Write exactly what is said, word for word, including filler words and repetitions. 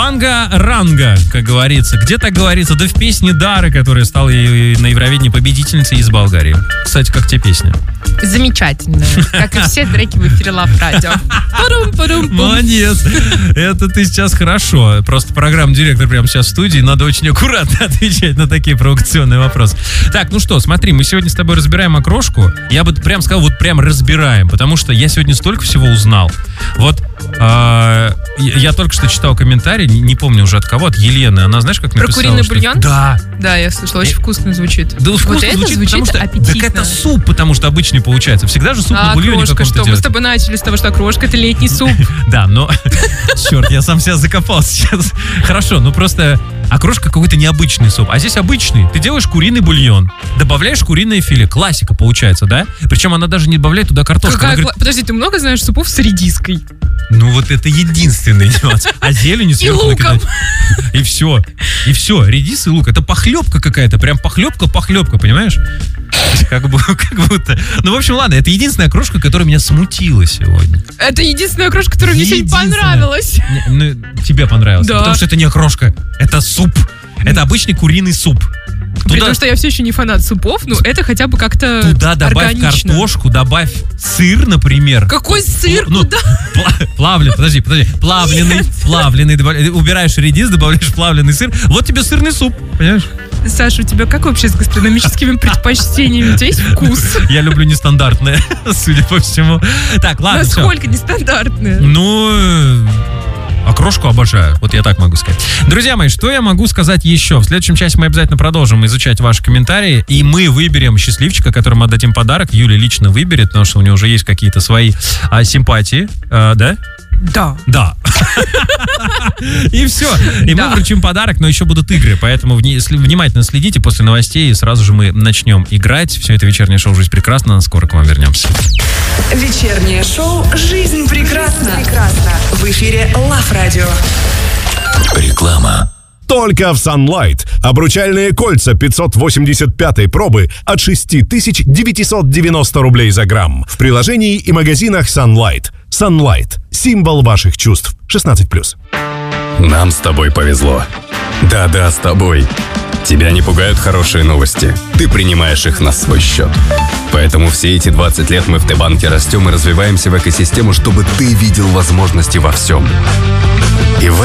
Банга-ранга, как говорится. Где так говорится? Да в песне Дары, которая стала на Евровидении победительницей из Болгарии. Кстати, как тебе песня? Замечательная. Как и все треки в эфире Лав Радио. Молодец. Это ты сейчас хорошо. Просто программный директор прямо сейчас в студии. Надо очень аккуратно отвечать на такие провокационные вопросы. Так, ну что, смотри, мы сегодня с тобой разбираем окрошку. Я бы прям сказал, вот прям разбираем. Потому что я сегодня столько всего узнал. Вот э, я только что читал комментарий, не, не помню уже от кого, от Елены. Она, знаешь, как написала? Про куриный что... бульон? Да. Да, я слышала, очень вкусно звучит. Да, вкусно вот это звучит, звучит потому что, аппетитно. так это суп, потому что обычный получается. Всегда же суп а на бульоне окрошка каком-то что? делают. Мы с тобой начали с того, что окрошка — это летний суп. Да, но... Черт, я сам себя закопал сейчас. Хорошо, ну просто окрошка какой-то необычный суп. А здесь обычный. Ты делаешь куриный бульон, добавляешь куриное филе. Классика получается, да? Причем она даже не добавляет туда картошку. Какая говорит... кла... Подожди, ты много знаешь супов с редиской? Ну вот это единственный нюанс. А зелень сверху и луком. накидать. И все. И все. Редис и лук. Это похлебка какая-то. Прям похлебка-похлебка, понимаешь? Как, бы, как будто. Ну, в общем, ладно, это единственная окрошка, которая меня смутила сегодня. Это единственная окрошка, которая мне сегодня понравилась. Не, ну, тебе понравилось. Да. Потому что это не окрошка, это суп. Это обычный куриный суп. Туда... При том, что я все еще не фанат супов, но это хотя бы как-то туда добавь органично. Картошку, добавь сыр, например. Какой сыр? Ну, Куда? Плавленый, подожди, подожди. Плавленый, Нет. плавленый. Добавляешь, убираешь редис, добавляешь плавленый сыр. Вот тебе сырный суп, понимаешь? Саша, у тебя как вообще с гастрономическими предпочтениями? У тебя есть вкус? Я люблю нестандартное, судя по всему. Так, ладно, все. Насколько нестандартное? Ну... Окрошку обожаю, вот я так могу сказать. Друзья мои, что я могу сказать еще? В следующем часе мы обязательно продолжим изучать ваши комментарии, и мы выберем счастливчика, которому отдадим подарок. Юля лично выберет, потому что у нее уже есть какие-то свои а, симпатии, а, да? Да. Да. И все. И мы вручим подарок, но еще будут игры. Поэтому внимательно следите после новостей, и сразу же мы начнем играть. Все это вечернее шоу «Жизнь прекрасна». Скоро к вам вернемся. Вечернее шоу «Жизнь прекрасна». Прекрасно. В эфире Лав Радио. Реклама. Только в Sunlight. Обручальные кольца пятьсот восемьдесят пятой пробы от шесть тысяч девятьсот девяносто рублей за грамм. В приложении и магазинах Sunlight. Sunlight. Символ ваших чувств. шестнадцать плюс. Нам с тобой повезло. Да-да, с тобой. Тебя не пугают хорошие новости. Ты принимаешь их на свой счет. Поэтому все эти двадцать лет мы в Т-банке растем и развиваемся в экосистему, чтобы ты видел возможности во всем. И в